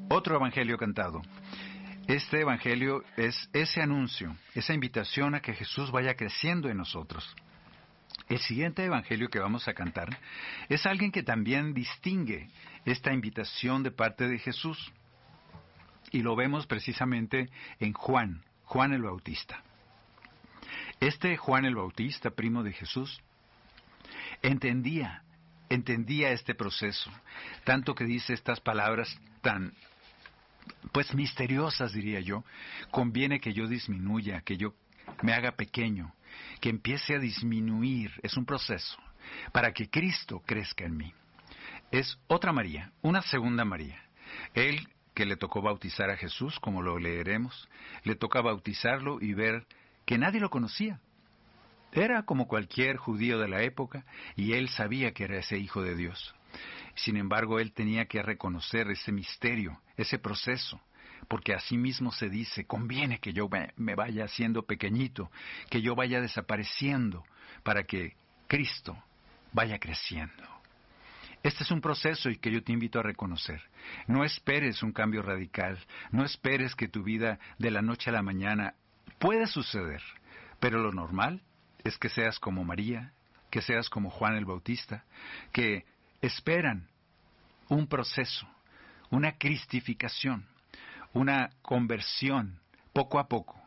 Otro evangelio cantado. Este evangelio es ese anuncio, esa invitación a que Jesús vaya creciendo en nosotros. El siguiente evangelio que vamos a cantar es alguien que también distingue esta invitación de parte de Jesús. Y lo vemos precisamente en Juan el Bautista. Este Juan el Bautista, primo de Jesús, entendía este proceso, tanto que dice estas palabras tan, misteriosas, diría yo. Conviene que yo disminuya, que yo me haga pequeño, que empiece a disminuir. Es un proceso para que Cristo crezca en mí. Es otra María, una segunda María. Él, que le tocó bautizar a Jesús, como lo leeremos, le toca bautizarlo y ver que nadie lo conocía. Era como cualquier judío de la época, y él sabía que era ese Hijo de Dios. Sin embargo, él tenía que reconocer ese misterio, ese proceso, porque así mismo se dice, conviene que yo me vaya haciendo pequeñito, que yo vaya desapareciendo, para que Cristo vaya creciendo. Este es un proceso y que yo te invito a reconocer. No esperes un cambio radical, no esperes que tu vida de la noche a la mañana puede suceder, pero lo normal es que seas como María, que seas como Juan el Bautista, que esperan un proceso, una cristificación, una conversión poco a poco,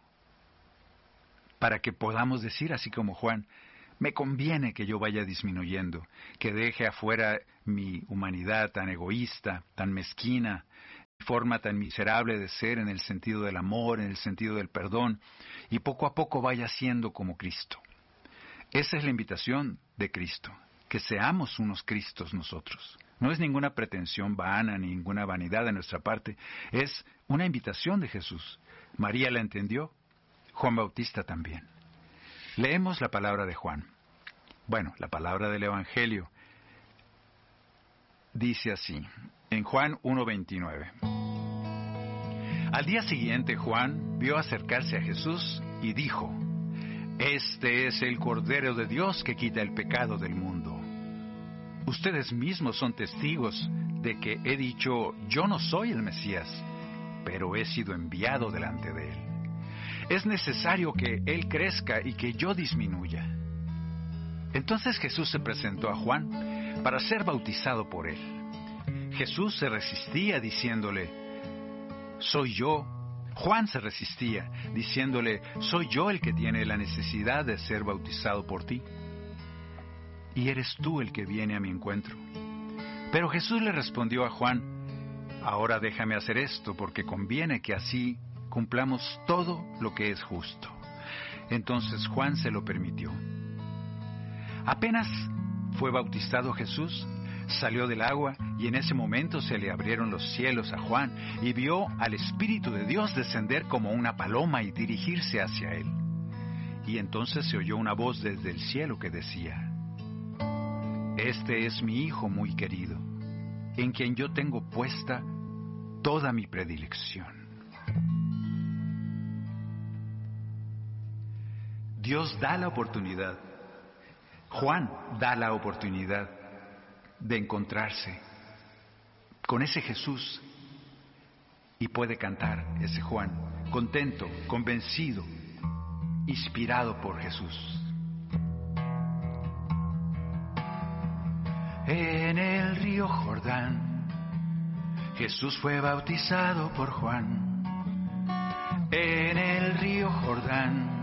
para que podamos decir, así como Juan, me conviene que yo vaya disminuyendo, que deje afuera mi humanidad tan egoísta, tan mezquina, mi forma tan miserable de ser en el sentido del amor, en el sentido del perdón, y poco a poco vaya siendo como Cristo. Esa es la invitación de Cristo, que seamos unos Cristos nosotros. No es ninguna pretensión vana, ni ninguna vanidad de nuestra parte, es una invitación de Jesús. María la entendió, Juan Bautista también. Leemos la palabra de Juan. Bueno, la palabra del Evangelio dice así, en Juan 1:29. Al día siguiente Juan vio acercarse a Jesús y dijo, este es el Cordero de Dios que quita el pecado del mundo. Ustedes mismos son testigos de que he dicho, yo no soy el Mesías, pero he sido enviado delante de él. Es necesario que él crezca y que yo disminuya. Entonces Jesús se presentó a Juan para ser bautizado por él. Jesús se resistía diciéndole, soy yo. Juan se resistía diciéndole, soy yo el que tiene la necesidad de ser bautizado por ti. Y eres tú el que viene a mi encuentro. Pero Jesús le respondió a Juan, ahora déjame hacer esto porque conviene que así cumplamos todo lo que es justo. Entonces Juan se lo permitió. Apenas fue bautizado Jesús, salió del agua y en ese momento se le abrieron los cielos a Juan y vio al Espíritu de Dios descender como una paloma y dirigirse hacia él. Y entonces se oyó una voz desde el cielo que decía, este es mi Hijo muy querido, en quien yo tengo puesta toda mi predilección. Dios da la oportunidad, Juan da la oportunidad de encontrarse con ese Jesús y puede cantar ese Juan, contento, convencido, inspirado por Jesús. En el río Jordán, Jesús fue bautizado por Juan. En el río Jordán,